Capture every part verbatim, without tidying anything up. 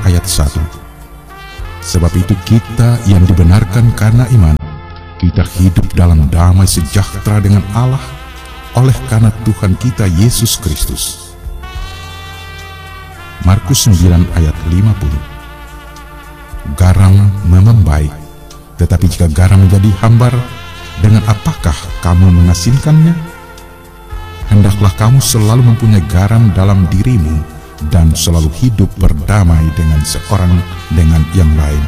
ayat satu. Sebab itu kita yang dibenarkan karena iman, kita hidup dalam damai sejahtera dengan Allah oleh karena Tuhan kita Yesus Kristus. Markus sembilan ayat lima puluh. Garam memang baik, tetapi jika garam menjadi hambar, dengan apakah kamu mengasinkannya? Hendaklah kamu selalu mempunyai garam dalam dirimu dan selalu hidup berdamai dengan seorang dengan yang lain.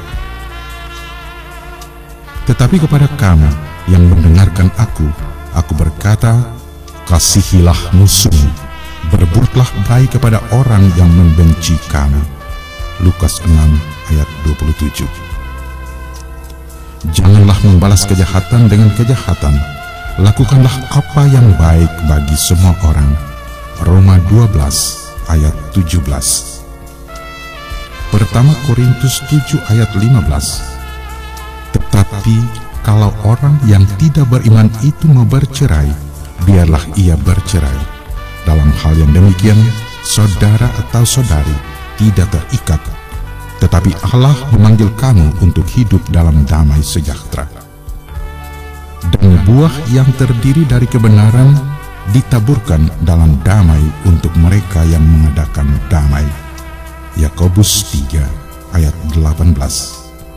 Tetapi kepada kamu yang mendengarkan aku, aku berkata, kasihilah musuhmu, berbuatlah baik kepada orang yang membenci kamu. Lukas enam ayat dua puluh tujuh. Janganlah membalas kejahatan dengan kejahatan, lakukanlah apa yang baik bagi semua orang. Roma dua belas ayat tujuh belas. Pertama Korintus tujuh ayat lima belas. Tetapi kalau orang yang tidak beriman itu mau bercerai, biarlah ia bercerai. Dalam hal yang demikian, saudara atau saudari tidak terikat, tetapi Allah memanggil kamu untuk hidup dalam damai sejahtera. Dan buah yang terdiri dari kebenaran ditaburkan dalam damai untuk mereka yang mengadakan damai. Yakobus tiga ayat delapan belas.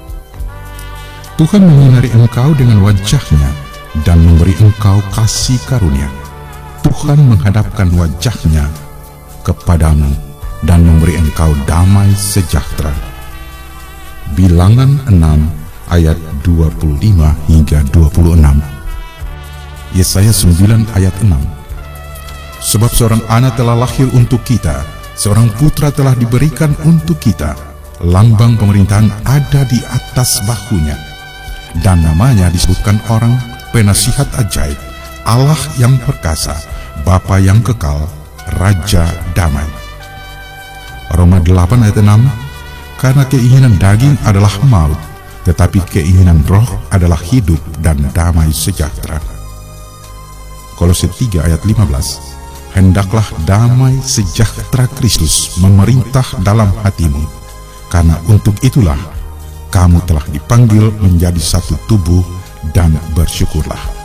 Tuhan menyinari engkau dengan wajah-Nya dan memberi engkau kasih karunia. Tuhan menghadapkan wajah-Nya kepadamu dan memberi engkau damai sejahtera. Bilangan enam ayat dua puluh lima hingga dua puluh enam. Yesaya sembilan ayat enam. Sebab seorang anak telah lahir untuk kita, seorang putra telah diberikan untuk kita, lambang pemerintahan ada di atas bahunya, dan namanya disebutkan orang penasihat ajaib, Allah yang perkasa, Bapa yang kekal, Raja damai. Roma delapan ayat enam. Karena keinginan daging adalah maut, tetapi keinginan roh adalah hidup dan damai sejahtera. Kolose tiga ayat lima belas. Hendaklah damai sejahtera Kristus memerintah dalam hatimu, karena untuk itulah kamu telah dipanggil menjadi satu tubuh, dan bersyukurlah.